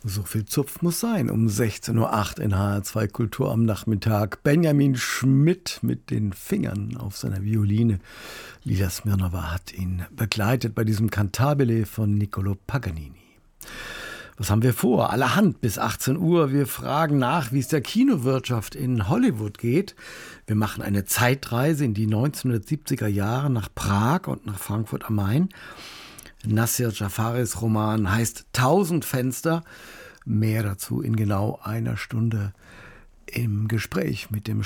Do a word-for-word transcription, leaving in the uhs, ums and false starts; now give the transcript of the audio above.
So viel Zupf muss sein. Um sechzehn Uhr acht in H R zwei Kultur am Nachmittag. Benjamin Schmidt mit den Fingern auf seiner Violine. Lila Smirnova hat ihn begleitet bei diesem Cantabile von Niccolò Paganini. Was haben wir vor? Allerhand bis achtzehn Uhr. Wir fragen nach, wie es der Kinowirtschaft in Hollywood geht. Wir machen eine Zeitreise in die neunzehnhundertsiebziger Jahre nach Prag und nach Frankfurt am Main. Nassir Jafaris Roman heißt Tausend Fenster. Mehr dazu in genau einer Stunde im Gespräch mit dem